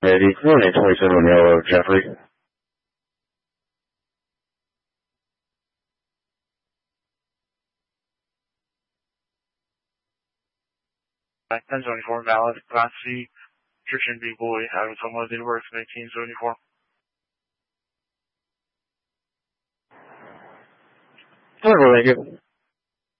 Eddie, running 27 yellow, Jeffrey. 1074 valid, Class C, Christian B. Boy, having someone did work 1974. Thank you.